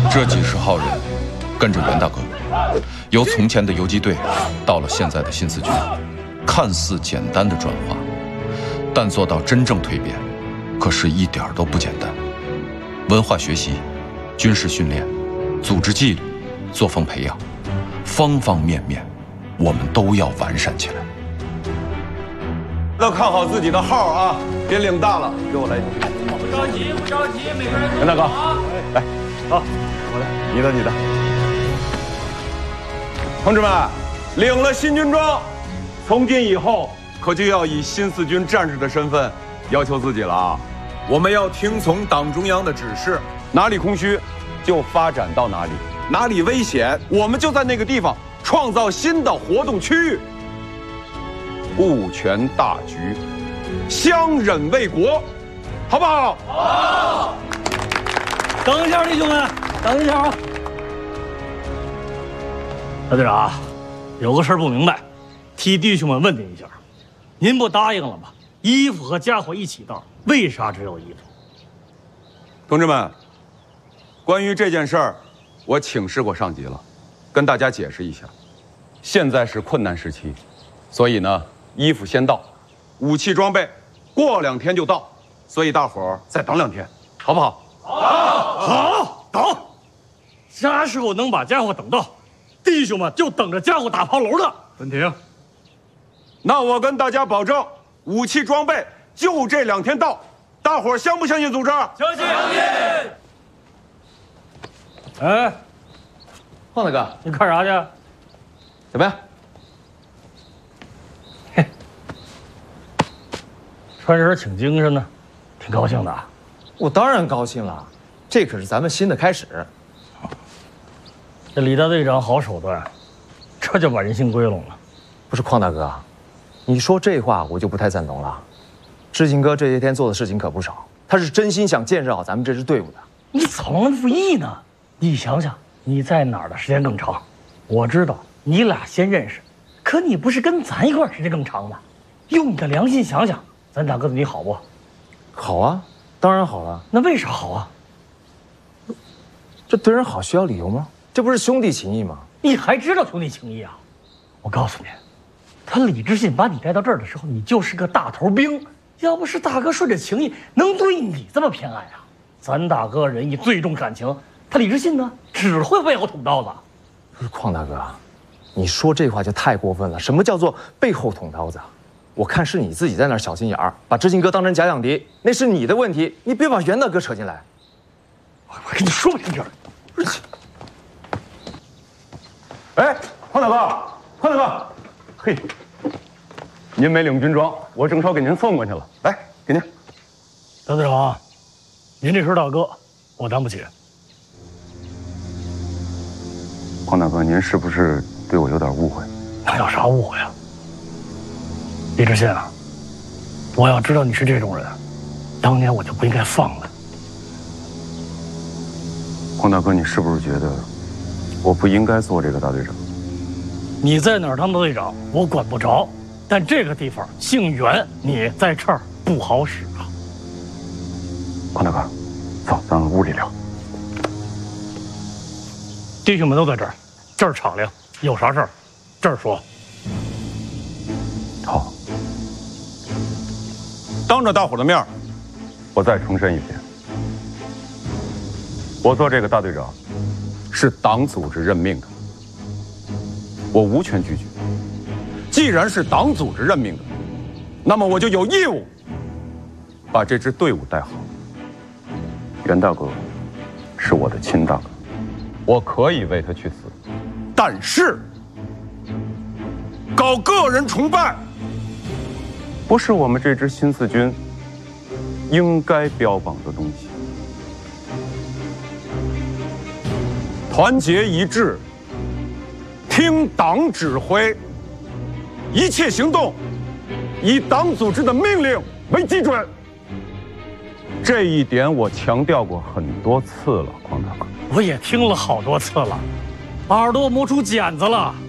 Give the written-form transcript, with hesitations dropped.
这几十号人跟着袁大哥，由从前的游击队到了现在的新四军，看似简单的转化，但做到真正蜕变，可是一点都不简单。文化学习、军事训练、组织纪律、作风培养，方方面面，我们都要完善起来。 都看好自己的号啊，别领大了。给我来一桶。 不着急，不着急，每个人。 袁大哥，来，好，我来，你的。同志们，领了新军装，从今以后可就要以新四军战士的身份要求自己了啊！我们要听从党中央的指示，哪里空虚就发展到哪里，哪里危险我们就在那个地方创造新的活动区域，顾全大局，相忍为国，好不好？ 好。等一下，弟兄们，等一下啊！大队长，有个事儿不明白，替弟兄们问您一下，您不答应了吗？衣服和家伙一起到，为啥只有衣服？ 同志们，关于这件事儿，我请示过上级了，跟大家解释一下。现在是困难时期，所以呢，衣服先到，武器装备过2天就到，所以大伙儿再等2天，好不好？ 好，等。啥时候能把家伙等到，弟兄们就等着家伙打炮楼呢。文婷， 那我跟大家保证，武器装备就这2天到，大伙儿相不相信组织？ 相信。哎， 胖大哥， 你看啥去？ 怎么样？ 嘿，穿身挺精神呢，挺高兴的。 我当然高兴了，这可是咱们新的开始。 这李大队长好手段，这就把人心归拢了。 不是邝大哥，你说这话我就不太赞同了。志勤哥这些天做的事情可不少，他是真心想建设好咱们这支队伍的。 你怎么不义呢？你想想，你在哪儿的时间更长？我知道你俩先认识，可你不是跟咱一块儿时间更长吗？用你的良心想想，咱大哥对你好不？ 好啊，当然好了。 那为啥好啊？ 这对人好需要理由吗？这不是兄弟情谊吗？ 你还知道兄弟情谊啊？我告诉你，他李志信把你带到这儿的时候，你就是个大头兵。要不是大哥顺着情谊，能对你这么偏爱啊？咱大哥仁义最重感情，他李志信呢，只会背后捅刀子。 不是邝大哥，你说这话就太过分了。什么叫做背后捅刀子？我看是你自己在那儿小心眼儿，把志勤哥当成假想敌，那是你的问题，你别把袁大哥扯进来。 我跟你说明点儿。 哎，邝大哥，嘿，您没领军装，我正手给您送过去了，来，给您。 大队长，您这是大哥，我担不起。 邝大哥，您是不是对我有点误会？ 那有啥误会啊？李志信啊，我要知道你是这种人，当年我就不应该放了。 邝大哥，你是不是觉得我不应该做这个大队长？ 你在哪儿当队长，我管不着，但这个地方姓袁，你在这儿不好使啊。 邝大哥，走，咱们屋里聊。 弟兄们都在这儿，这儿敞亮，有啥事儿，这儿说。 好，当着大伙的面，我再重申一遍，我做这个大队长是党组织任命的，我无权拒绝。既然是党组织任命的，那么我就有义务把这支队伍带好。袁大哥是我的亲大哥，我可以为他去死，但是搞个人崇拜不是我们这支新四军应该标榜的东西。团结一致，听党指挥，一切行动以党组织的命令为基准。这一点我强调过很多次了，邝大哥。 我也听了好多次了，耳朵磨出茧子了。